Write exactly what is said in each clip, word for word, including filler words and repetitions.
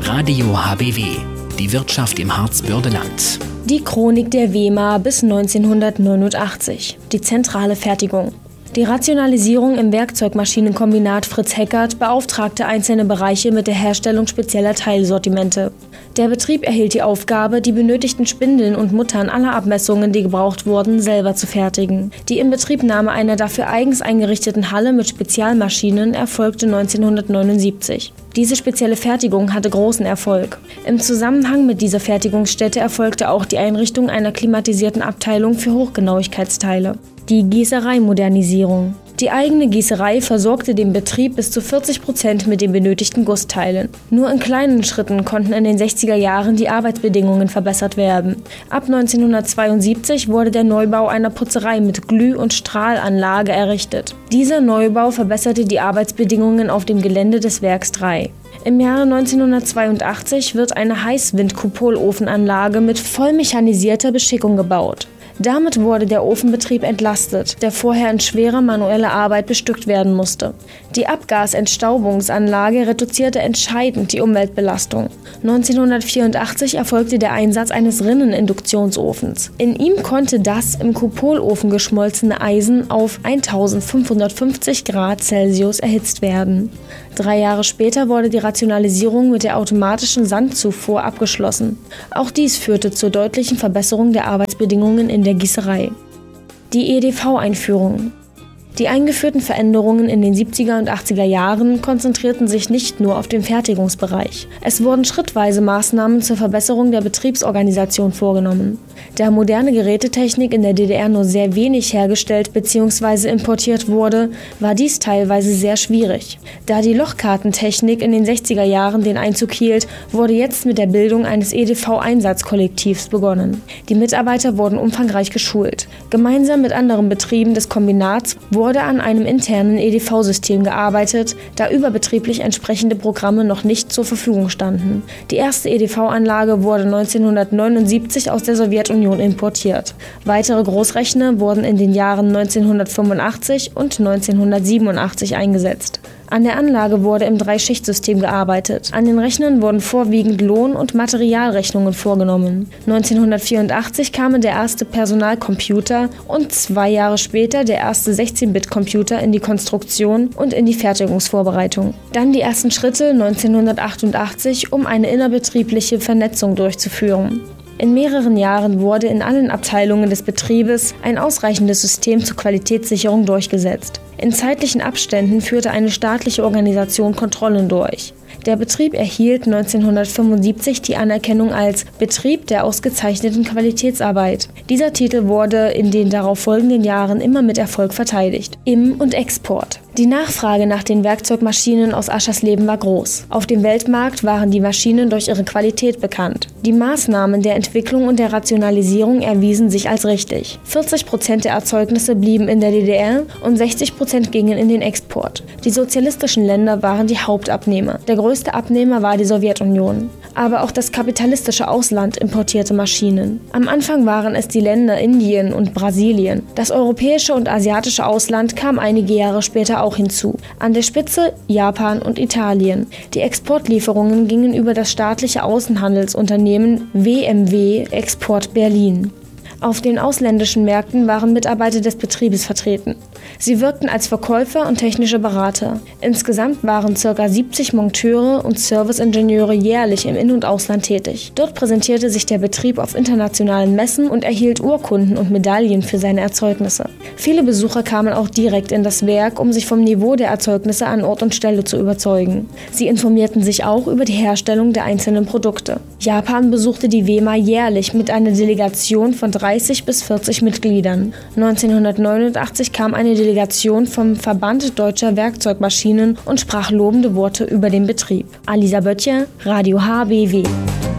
Radio H B W, die Wirtschaft im Harzbördeland. Die Chronik der WEMA bis neunzehnhundertneunundachtzig. Die zentrale Fertigung. Die Rationalisierung im Werkzeugmaschinenkombinat Fritz Heckert beauftragte einzelne Bereiche mit der Herstellung spezieller Teilsortimente. Der Betrieb erhielt die Aufgabe, die benötigten Spindeln und Muttern aller Abmessungen, die gebraucht wurden, selber zu fertigen. Die Inbetriebnahme einer dafür eigens eingerichteten Halle mit Spezialmaschinen erfolgte neunzehnhundertneunundsiebzig. Diese spezielle Fertigung hatte großen Erfolg. Im Zusammenhang mit dieser Fertigungsstätte erfolgte auch die Einrichtung einer klimatisierten Abteilung für Hochgenauigkeitsteile. Die Gießereimodernisierung. Die eigene Gießerei versorgte den Betrieb bis zu vierzig Prozent mit den benötigten Gussteilen. Nur in kleinen Schritten konnten in den sechziger Jahren die Arbeitsbedingungen verbessert werden. Ab neunzehnhundertzweiundsiebzig wurde der Neubau einer Putzerei mit Glüh- und Strahlanlage errichtet. Dieser Neubau verbesserte die Arbeitsbedingungen auf dem Gelände des Werks drei. Im Jahre neunzehnhundertzweiundachtzig wird eine Heißwind-Kupolofenanlage mit vollmechanisierter Beschickung gebaut. Damit wurde der Ofenbetrieb entlastet, der vorher in schwerer manueller Arbeit bestückt werden musste. Die Abgasentstaubungsanlage reduzierte entscheidend die Umweltbelastung. neunzehnhundertvierundachtzig erfolgte der Einsatz eines Rinneninduktionsofens. In ihm konnte das im Kupolofen geschmolzene Eisen auf eintausendfünfhundertfünfzig Grad Celsius erhitzt werden. Drei Jahre später wurde die Rationalisierung mit der automatischen Sandzufuhr abgeschlossen. Auch dies führte zur deutlichen Verbesserung der Arbeitsbedingungen in der Gießerei. Die E D V-Einführung. Die eingeführten Veränderungen in den siebziger und achtziger Jahren konzentrierten sich nicht nur auf den Fertigungsbereich. Es wurden schrittweise Maßnahmen zur Verbesserung der Betriebsorganisation vorgenommen. Da moderne Gerätetechnik in der D D R nur sehr wenig hergestellt bzw. importiert wurde, war dies teilweise sehr schwierig. Da die Lochkartentechnik in den sechziger Jahren den Einzug hielt, wurde jetzt mit der Bildung eines E D V-Einsatzkollektivs begonnen. Die Mitarbeiter wurden umfangreich geschult. Gemeinsam mit anderen Betrieben des Kombinats wurde an einem internen E D V-System gearbeitet, da überbetrieblich entsprechende Programme noch nicht zur Verfügung standen. Die erste E D V-Anlage wurde neunzehnhundertneunundsiebzig aus der Sowjetunion importiert. Weitere Großrechner wurden in den Jahren neunzehnhundertfünfundachtzig und neunzehnhundertsiebenundachtzig eingesetzt. An der Anlage wurde im Drei-Schicht-System gearbeitet. An den Rechnern wurden vorwiegend Lohn- und Materialrechnungen vorgenommen. neunzehnhundertvierundachtzig kam der erste Personalcomputer und zwei Jahre später der erste sechzehn-Bit-Computer in die Konstruktion und in die Fertigungsvorbereitung. Dann die ersten Schritte neunzehnhundertachtundachtzig, um eine innerbetriebliche Vernetzung durchzuführen. In mehreren Jahren wurde in allen Abteilungen des Betriebes ein ausreichendes System zur Qualitätssicherung durchgesetzt. In zeitlichen Abständen führte eine staatliche Organisation Kontrollen durch. Der Betrieb erhielt neunzehnhundertfünfundsiebzig die Anerkennung als Betrieb der ausgezeichneten Qualitätsarbeit. Dieser Titel wurde in den darauffolgenden Jahren immer mit Erfolg verteidigt. Im- und Export. Die Nachfrage nach den Werkzeugmaschinen aus Aschersleben war groß. Auf dem Weltmarkt waren die Maschinen durch ihre Qualität bekannt. Die Maßnahmen der Entwicklung und der Rationalisierung erwiesen sich als richtig. vierzig Prozent der Erzeugnisse blieben in der D D R und sechzig Prozent gingen in den Export. Die sozialistischen Länder waren die Hauptabnehmer. Der größte Abnehmer war die Sowjetunion. Aber auch das kapitalistische Ausland importierte Maschinen. Am Anfang waren es die Länder Indien und Brasilien. Das europäische und asiatische Ausland kam einige Jahre später auch hinzu. An der Spitze Japan und Italien. Die Exportlieferungen gingen über das staatliche Außenhandelsunternehmen W M W Export Berlin. Auf den ausländischen Märkten waren Mitarbeiter des Betriebes vertreten. Sie wirkten als Verkäufer und technische Berater. Insgesamt waren ca. siebzig Monteure und Serviceingenieure jährlich im In- und Ausland tätig. Dort präsentierte sich der Betrieb auf internationalen Messen und erhielt Urkunden und Medaillen für seine Erzeugnisse. Viele Besucher kamen auch direkt in das Werk, um sich vom Niveau der Erzeugnisse an Ort und Stelle zu überzeugen. Sie informierten sich auch über die Herstellung der einzelnen Produkte. Japan besuchte die WEMA jährlich mit einer Delegation von dreißig bis vierzig Mitgliedern. neunzehnhundertneunundachtzig kam eine Delegation vom Verband Deutscher Werkzeugmaschinen und sprach lobende Worte über den Betrieb. Alisa Böttcher, Radio H B W.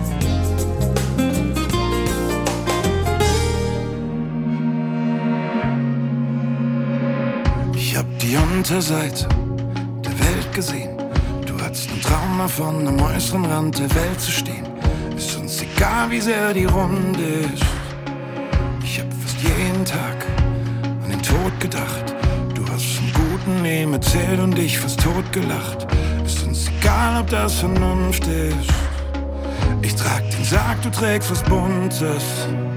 Ich hab die Unterseite der Welt gesehen. Du hattest einen Traum davon, am äußeren Rand der Welt zu stehen. Ist uns egal, wie sehr die Runde ist. Ich hab fast jeden Tag an den Tod gedacht. Du hast vom guten Leben erzählt und dich fast tot gelacht. Ist uns egal, ob das Vernunft ist. Pack den Sack, du trägst was Buntes.